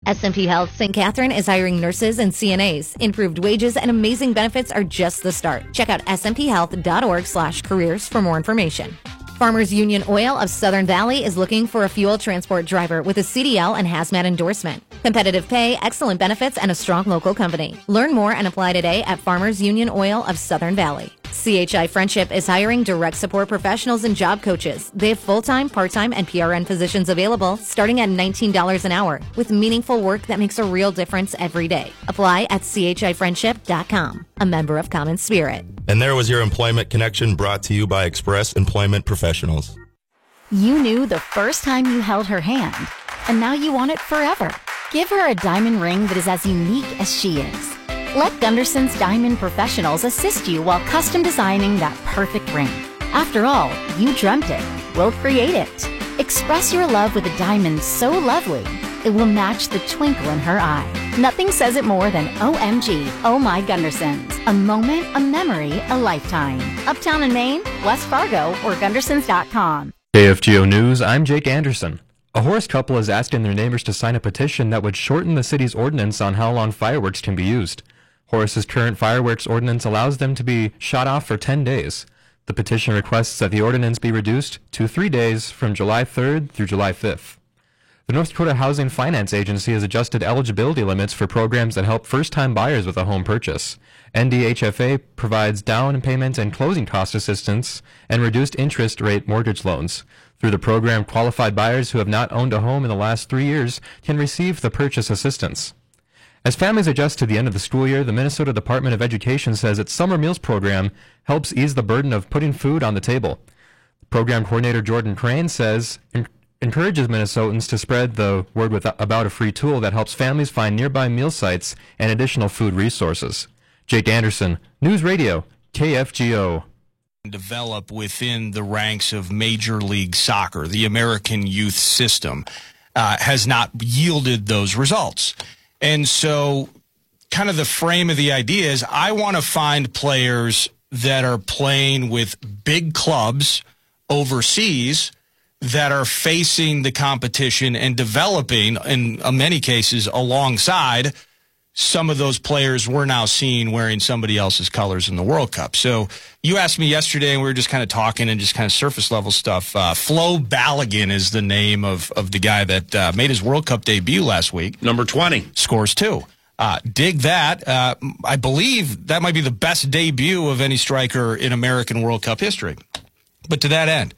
SMP Health St. Catherine is hiring nurses and CNAs. Improved wages and amazing benefits are just the start. Check out smthealth.org/careers for more information. Farmers Union Oil of Southern Valley is looking for a fuel transport driver with a CDL and hazmat endorsement. Competitive pay, excellent benefits, and a strong local company. Learn more and apply today at Farmers Union Oil of Southern Valley. CHI Friendship is hiring direct support professionals and job coaches. They have full-time, part-time, and PRN positions available starting at $19 an hour with meaningful work that makes a real difference every day. Apply at chifriendship.com. A member of Common Spirit. And there was your Employment Connection brought to you by Express Employment Professionals. You knew the first time you held her hand, and now you want it forever. Give her a diamond ring that is as unique as she is. Let Gunderson's Diamond Professionals assist you while custom designing that perfect ring. After all, you dreamt it. We'll create it. Express your love with a diamond so lovely, it will match the twinkle in her eye. Nothing says it more than OMG, Oh My Gundersons. A moment, a memory, a lifetime. Uptown in Maine, West Fargo, or Gundersons.com. KFGO News, I'm Jake Anderson. A Horace couple is asking their neighbors to sign a petition that would shorten the city's ordinance on how long fireworks can be used. Horace's current fireworks ordinance allows them to be shot off for 10 days. The petition requests that the ordinance be reduced to 3 days from July 3rd through July 5th. The North Dakota Housing Finance Agency has adjusted eligibility limits for programs that help first-time buyers with a home purchase. NDHFA provides down payment and closing cost assistance and reduced interest rate mortgage loans. Through the program, qualified buyers who have not owned a home in the last 3 years can receive the purchase assistance. As families adjust to the end of the school year, the Minnesota Department of Education says its summer meals program helps ease the burden of putting food on the table. Program coordinator Jordan Crane says encourages Minnesotans to spread the word about a free tool that helps families find nearby meal sites and additional food resources. Jake Anderson, News Radio, KFGO. Develop within the ranks of Major League Soccer. The American youth system has not yielded those results. And so kind of the frame of the idea is I want to find players that are playing with big clubs overseas that are facing the competition and developing, in many cases, alongside some of those players we're now seeing wearing somebody else's colors in the World Cup. So you asked me yesterday, and we were just kind of talking and just kind of surface level stuff. Flo Balogun is the name of the guy that made his World Cup debut last week. Number 20. Scores 2. Dig that. I believe that might be the best debut of any striker in American World Cup history. But to that end,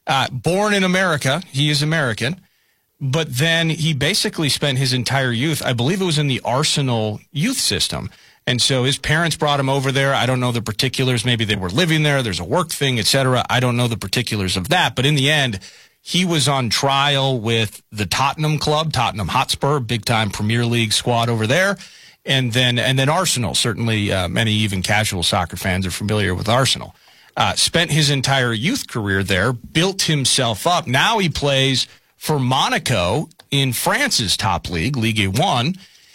born in America, he is American. But then he basically spent his entire youth, I believe it was in the Arsenal youth system. And so his parents brought him over there. I don't know the particulars. Maybe they were living there. There's a work thing, etc. I don't know the particulars of that. But in the end, he was on trial with the Tottenham club, Tottenham Hotspur, big-time Premier League squad over there. And then Arsenal. Certainly many even casual soccer fans are familiar with Arsenal. Spent his entire youth career there, built himself up. Now he plays for Monaco in France's top league, Ligue 1,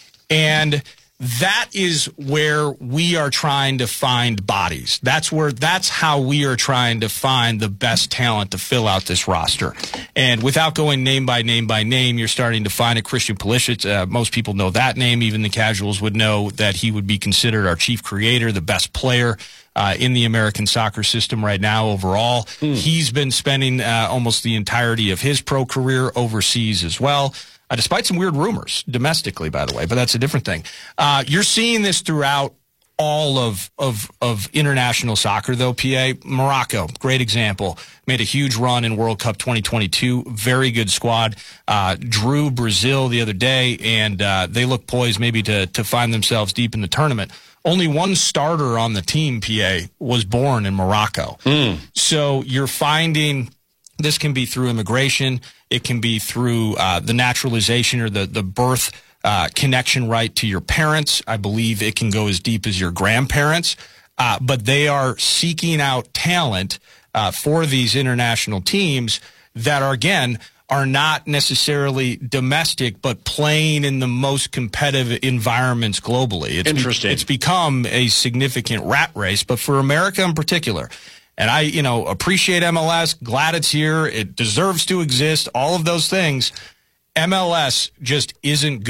and that is where we are trying to find bodies. That's how we are trying to find the best talent to fill out this roster. And without going name by name, you're starting to find a Christian Pulisic. Most people know that name. Even the casuals would know that he would be considered our chief creator, the best player in the American soccer system right now overall. He's been spending almost the entirety of his pro career overseas as well, despite some weird rumors domestically, by the way, but that's a different thing. You're seeing this throughout all of international soccer, though, PA. Morocco, great example, made a huge run in World Cup 2022. Very good squad. Drew Brazil the other day, and they look poised maybe to find themselves deep in the tournament. Only one starter on the team, PA, was born in Morocco. So you're finding this can be through immigration. It can be through the naturalization or the birth connection right to your parents. I believe it can go as deep as your grandparents. But they are seeking out talent for these international teams that are, again, are not necessarily domestic, but playing in the most competitive environments globally. Interesting. It's become a significant rat race, but for America in particular. And I, appreciate MLS, glad it's here. It deserves to exist, all of those things. MLS just isn't good enough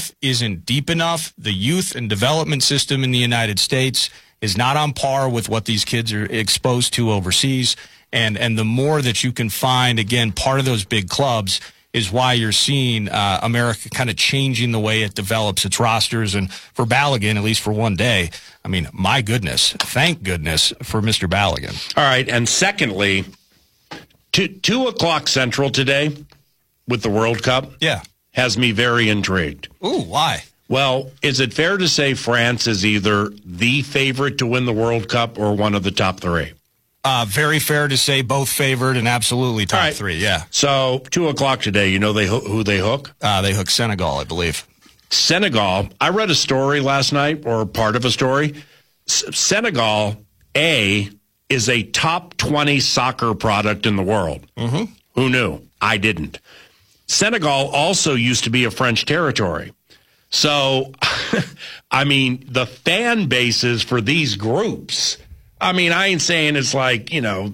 enough, isn't deep enough. The youth and development system in the United States is not on par with what these kids are exposed to overseas. And the more that you can find, again, part of those big clubs is why you're seeing America kind of changing the way it develops its rosters. And for Balogun, at least for one day, I mean, my goodness, thank goodness for Mr. Balogun. All right, and secondly, 2 o'clock Central today with the World Cup has me very intrigued. Ooh, why? Well, is it fair to say France is either the favorite to win the World Cup or one of the top 3? Very fair to say both favored and absolutely top 3, yeah. So, 2 o'clock today, you know who they hook? They hook Senegal, I believe. Senegal, I read a story last night, or part of a story. Senegal, is a top 20 soccer product in the world. Mm-hmm. Who knew? I didn't. Senegal also used to be a French territory. So, I mean, the fan bases for these groups, I mean, I ain't saying it's like,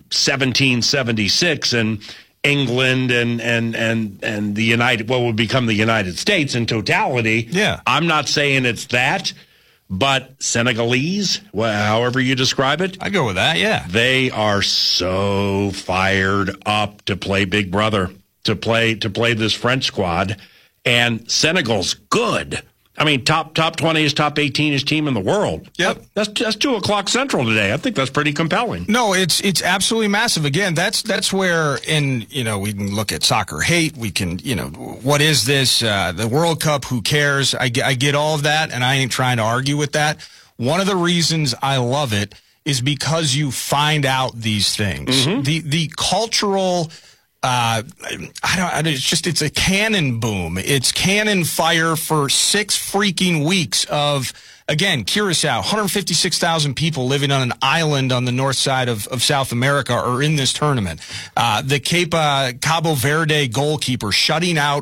1776 and England and the what would become the United States in totality. Yeah. I'm not saying it's that, but Senegalese, however you describe it. I go with that, yeah. They are so fired up to play Big Brother, to play this French squad. And Senegal's good. I mean, top 20-ish, top 18-ish team in the world. Yep. That's 2 o'clock Central today. I think that's pretty compelling. No, it's absolutely massive. Again, that's where we can look at soccer hate. We can, what is this? The World Cup, who cares? I get all of that, and I ain't trying to argue with that. One of the reasons I love it is because you find out these things. Mm-hmm. The cultural... it's a cannon boom. It's cannon fire for 6 freaking weeks of, again, Curacao, 156,000 people living on an island on the north side of South America are in this tournament. The Cabo Verde goalkeeper shutting out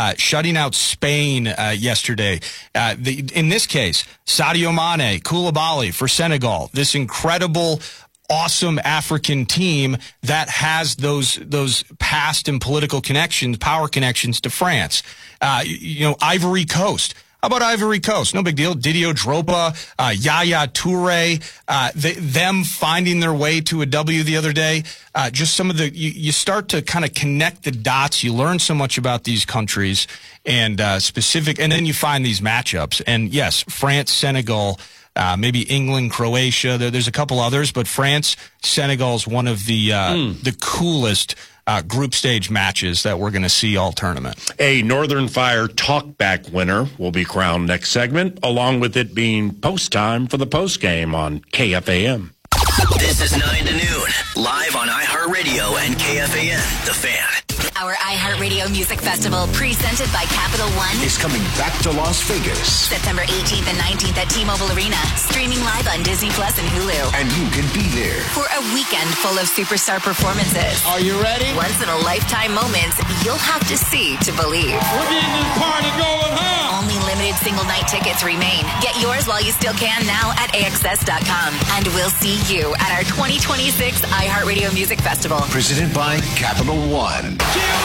Spain yesterday. In this case, Sadio Mane, Koulibaly for Senegal, this incredible awesome African team that has those past and political connections, power connections to France. Ivory Coast. How about Ivory Coast? No big deal. Didier Drogba, Yaya Toure, them finding their way to a W the other day. Just some of you start to kind of connect the dots. You learn so much about these countries and and then you find these matchups. And yes, France, Senegal, maybe England, Croatia. There's a couple others, but France, Senegal is one of the coolest group stage matches that we're going to see all tournament. A Northern Fire talkback winner will be crowned next segment, along with it being post time for the post game on KFAN. This is 9 to noon, live on iHeartRadio and KFAN, The Fan. Our iHeartRadio Music Festival, presented by Capital One, is coming back to Las Vegas. September 18th and 19th at T-Mobile Arena, streaming live on Disney Plus and Hulu. And you can be there for a weekend full of superstar performances. Are you ready? Once-in-a-lifetime moments you'll have to see to believe. We're getting this party going, huh? Only limited single-night tickets remain. Get yours while you still can now at AXS.com. And we'll see you at our 2026 iHeartRadio Music Festival. Presented by Capital One.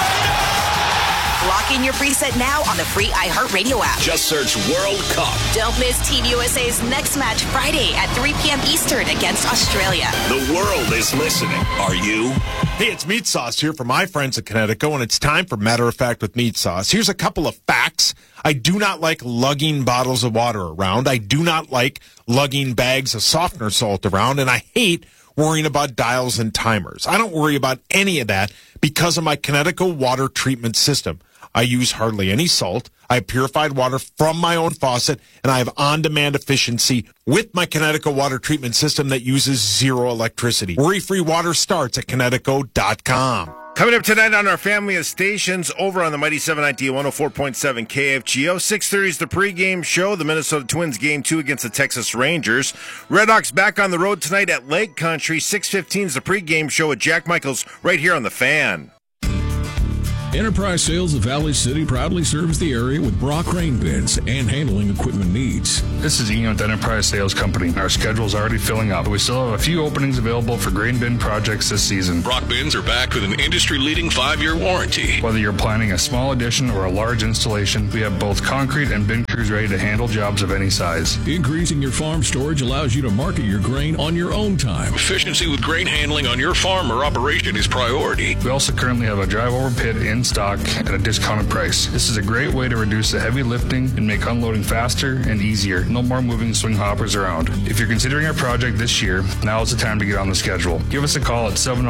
Lock in your preset now on the free iHeartRadio app. Just search World Cup. Don't miss Team USA's next match Friday at 3 p.m. Eastern against Australia. The world is listening. Are you? Hey, it's Meat Sauce here from my friends at Connecticut, and it's time for Matter of Fact with Meat Sauce. Here's a couple of facts. I do not like lugging bottles of water around. I do not like lugging bags of softener salt around, and I hate worrying about dials and timers. I don't worry about any of that because of my Connecticut water treatment system. I use hardly any salt. I have purified water from my own faucet, and I have on-demand efficiency with my Connecticut water treatment system that uses zero electricity. Worry-free water starts at Connecticut.com. Coming up tonight on our family of stations over on the Mighty 790 104.7 KFGO. 6:30 is the pregame show. The Minnesota Twins game 2 against the Texas Rangers. Redhawks back on the road tonight at Lake Country. 6:15 is the pregame show with Jack Michaels right here on The Fan. Enterprise Sales of Valley City proudly serves the area with Brock grain bins and handling equipment needs. This is Ian with Enterprise Sales Company. Our schedule is already filling up, but we still have a few openings available for grain bin projects this season. Brock bins are backed with an industry-leading 5-year warranty. Whether you're planning a small addition or a large installation, we have both concrete and bin crews ready to handle jobs of any size. Increasing your farm storage allows you to market your grain on your own time. Efficiency with grain handling on your farm or operation is priority. We also currently have a drive-over pit in stock at a discounted price. This is a great way to reduce the heavy lifting and make unloading faster and easier. No more moving swing hoppers around. If you're considering a project this year, now is the time to get on the schedule. Give us a call at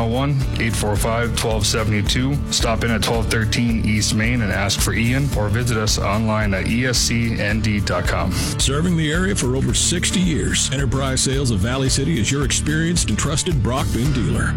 701-845-1272. Stop in at 1213 East Main and ask for Ian, or visit us online at escnd.com. Serving the area for over 60 years, Enterprise Sales of Valley City is your experienced and trusted Brock bin dealer.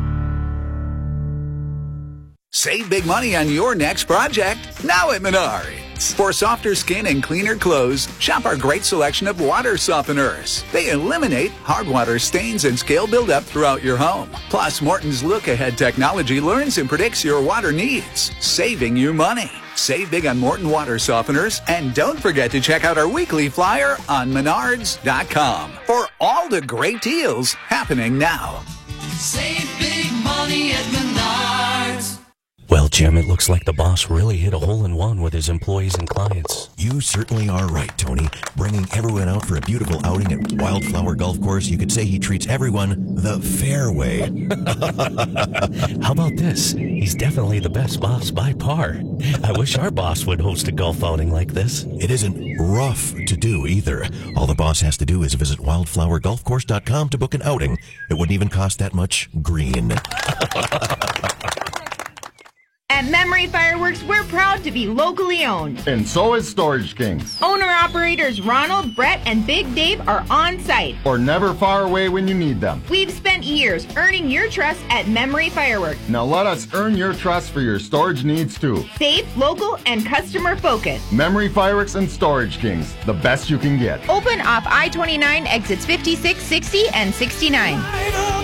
Save big money on your next project now at Menards. For softer skin and cleaner clothes, shop our great selection of water softeners. They eliminate hard water stains and scale buildup throughout your home. Plus, Morton's look-ahead technology learns and predicts your water needs, saving you money. Save big on Morton water softeners, and don't forget to check out our weekly flyer on Menards.com for all the great deals happening now. Save big money at Menards. Well, Jim, it looks like the boss really hit a hole-in-one with his employees and clients. You certainly are right, Tony. Bringing everyone out for a beautiful outing at Wildflower Golf Course, you could say he treats everyone the fair way. How about this? He's definitely the best boss by par. I wish our boss would host a golf outing like this. It isn't rough to do either. All the boss has to do is visit wildflowergolfcourse.com to book an outing. It wouldn't even cost that much green. At Memory Fireworks, we're proud to be locally owned. And so is Storage Kings. Owner-operators Ronald, Brett, and Big Dave are on site. Or never far away when you need them. We've spent years earning your trust at Memory Fireworks. Now let us earn your trust for your storage needs too. Safe, local, and customer focused. Memory Fireworks and Storage Kings, the best you can get. Open off I-29 exits 56, 60, and 69.